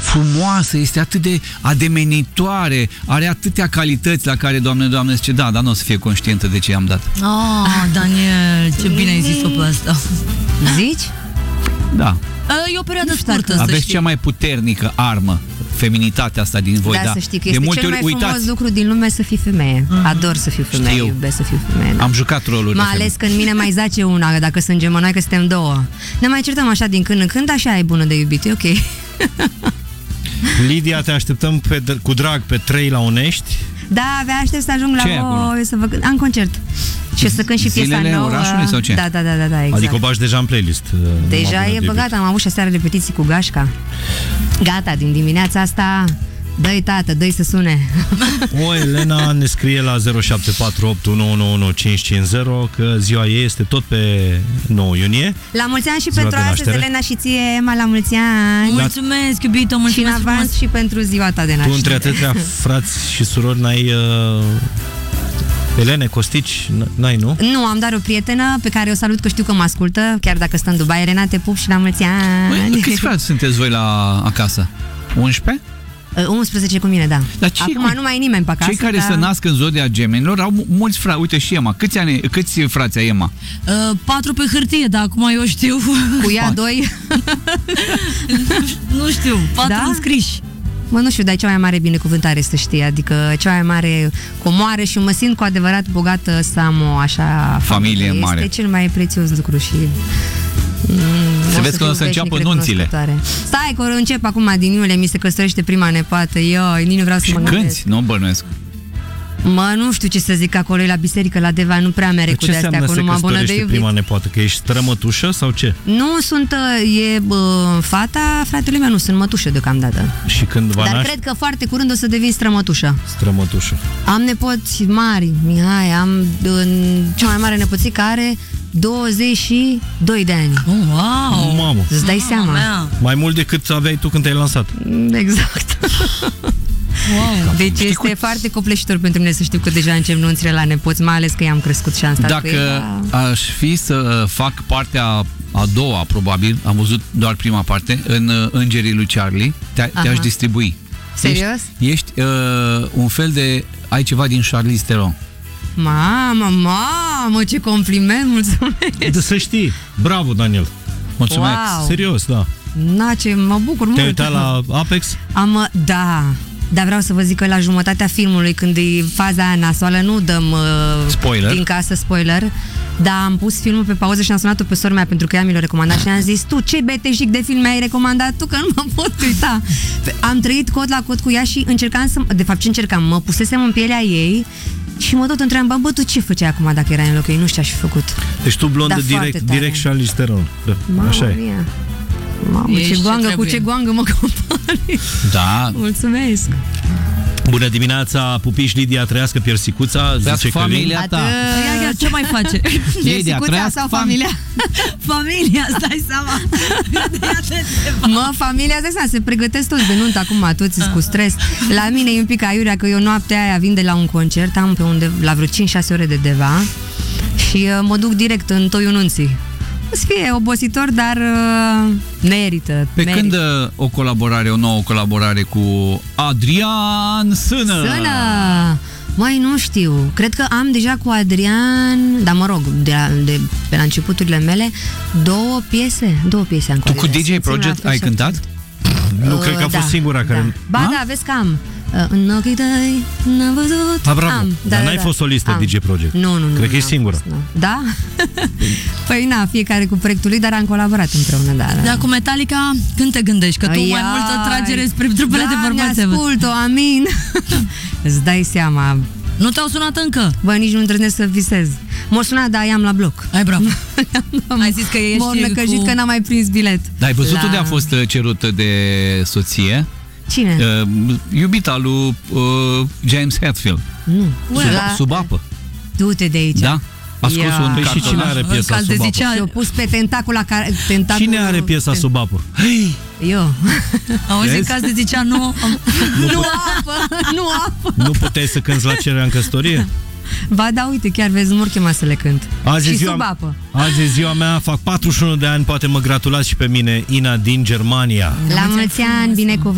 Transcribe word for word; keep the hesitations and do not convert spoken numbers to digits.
frumoasă, este atât de ademenitoare, are atâtea calități la care, Doamne, Doamne, zice, da, dar nu o să fie conștientă de ce i-am dat. Ah, Daniel, ce bine ai zis-o pe asta. Zici? Da. E o perioadă scurtă, să Aveți știi. cea mai puternică armă, feminitatea asta din voi, Da, da. să știi că de este multe cel ori, mai frumos uitați, lucru din lume să fii femeie. Mm. Ador să fiu femeie, Știu. iubesc să fiu femeie. Da. am jucat roluri. Mai ales că în mine mai zace una, dacă sunt gemănoi, că suntem două. Ne mai certăm așa din când în când, așa e bună de iubit, e ok. Lidia, te așteptăm pe, cu drag pe trei la Unești. Da, abia aștept să ajung la Ce e acolo? voi, să vă... Am concert. Și o să cânt și piesa Zilele nouă. orașului sau ce? Da, da, da, da, da, exact. Adică o bagi deja în playlist. Deja e băgat, am avut și aseară repetiții cu Gașca. Gata, din dimineața asta, dă-i tată, dă-i să sune. O, Elena ne scrie la zero șapte patru opt unu unu unu cinci cinci zero că ziua ei este tot pe nouă iunie. La mulți ani și Ziua pentru de astăzi, naștere. Elena, și ție, Emma, la mulți ani. Mulțumesc, iubito, Și în mulțumesc avans frumos. și pentru ziua ta de Tu naștere. între atâtea frați și surori n-ai... Uh... Elene, Costici, n-ai, nu? Nu, am doar o prietenă pe care o salut, că știu că mă ascultă, chiar dacă stă în Dubai. Elena, te pup și la mulți ani. Băi, câți frați sunteți voi la acasă? unsprezece? unsprezece cu mine, da. Dar cei Acum cu- nu mai e nimeni pe acasă. Cei care dar... se nasc în zodia gemenilor au mulți frați. Uite și Emma. Câți, ani, câți frați ai Emma? Uh, patru pe hârtie, dar acum eu știu. Cu ea doi. Nu știu, patru Da? înscriși. Mă, nu știu, dar e cea mai mare binecuvântare, să știi. Adică cea mai mare comoară și mă simt cu adevărat bogată să am o așa Familie familie. mare. Este cel mai prețios lucru și... Mm, Să vezi că o să fiu înceapă veșnic nunțile. recunoscătoare. Stai că încep acum din iulie, mi se căsătorește prima nepoată. Eu, nici nu vreau să Și mă gândesc. cânti? Nu bănuiesc. Mă, nu știu ce să zic acolo, e la biserică, la Deva, nu prea mere cu Ce de-astea, înseamnă cu să numai bună de căsătorește iubit. prima nepoată? Că ești strămătușă sau ce? Nu sunt, e bă, fata fratelui meu, nu sunt mătușă deocamdată. Și când va Dar naște, cred că foarte curând o să devin strămătușă. strămătușă. Am nepoți mari, Mihai, am în cea mai mare nepoțică are douăzeci și doi de ani. Oh, wow! Mamă! Îți dai seama? Mea. Mai mult decât aveai tu când te-ai lansat. Exact. Wow. Deci este foarte copleșitor pentru mine să știu că deja încep nunțile la nepoți, mai ales că i-am crescut și am stat cu ei. Dacă la... aș fi să fac partea a doua, probabil, am văzut doar prima parte, în uh, Îngerii lui Charlie, te, te-aș Aha. distribui. Serios? Ești, ești uh, un fel de... Ai ceva din Charlize Theron. Mamă, mamă, ce compliment, mulțumesc! De să știi. Bravo, Daniel. Mulțumesc. Wow. Serios, da. Na, ce mă bucur mult! Te-ai uitat la Apex? Am, da, dar vreau să vă zic că la jumătatea filmului, când e faza aia nasoală, nu dăm uh, Spoiler. din casă spoiler, dar am pus filmul pe pauză și am sunat-o pe sora mea pentru că ea mi l-a recomandat și am zis, tu ce betejic de film ai recomandat tu, că nu mă pot uita. Am trăit cot la cot cu ea și încercam să, de fapt ce încercam, mă pusesem în pielea ei și mă tot întrebam, bă, bă, tu ce făceai acum dacă erai în locul ei? Nu știu ce aș fi făcut. Deci tu blondă Da, foarte direct, tare. direct Charlize Theron. Da, Mamă așa e. mia. Mamă, Ești ce ce goangă, cu trebuie. ce goangă mă compari. Da. Mulțumesc. Bună dimineața, pupiși, Lidia, trăiască piersicuța, zice Trăiască Călin. familia ta. Ia, ia, ce mai face? Lidia, Sicuța trăiască sau fam- familia? Familia, stai seama. Mă, familia de asta, se pregătesc toți de nuntă acum, toți sunt cu stres. La mine e un pic aiurea că eu noaptea aia vin de la un concert, am pe unde, la vreo cinci șase ore de deva și uh, mă duc direct în toiul nunții. O să fie obositor, dar uh, merită. Pe merită. când uh, o colaborare, o nouă colaborare cu Adrian Sână? Sână! Mai nu știu, cred că am deja cu Adrian, dar mă rog, de, la, de pe la începuturile mele, două piese, două piese am cu Tu cu Adrian. D J Project Țin la ai fel și cântat? Nu Uh, cred că a fost da, singura care... Da. Ba Ha? da, vezi că am. Uh, în ochii tăi n-am văzut. A, bravo. Am, Dar n-ai fost solistă am. D J Project. Nu, nu, nu. Cred că nu e am singura. fost, nu. Da? Păi na, fiecare cu proiectul lui, dar am colaborat împreună, da. da. Dar cu Metallica, când te gândești? Că tu Ai, mai multă ai. tragere spre trupele de Doamne, bărbați. văd. ascult-o, amin. Îți dai seama. Nu te-au sunat încă? Bă, nici nu îndrăznesc să visez. M-au sunat, dar i-am la bloc. Ai bravo. Ai zis că ești M-au năcăjit cu... că n-am mai prins bilet. Da, ai văzut La- unde a fost uh, cerută de soție? Cine? Uh, iubita lui uh, James Hetfield. Nu. Sub, La- sub-apă. Du-te de aici. Da? A scos Ia. un Păi și cine cartonaș. are piesa Cald de sub apă? zicea... Și-au pus pe tentacul la care... Tentacul... Cine are piesa sub apă? Eu. Auzi, în Vezi? caz de zicea nu... am- Nu apă, nu apă. Nu puteai să cânți la cererea în căsătorie? Ba da, uite, chiar vezi, nu m-or chema să le cânt. Azi e și ziua, sub apă. azi e ziua mea, fac patruzeci și unu de ani, poate mă gratulați și pe mine, Ina din Germania. La mulți ani, binecuvântat.